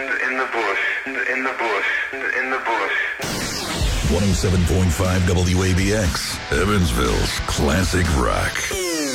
in the bush, in the bush, in the bush. 107.5 WABX, Evansville's classic rock.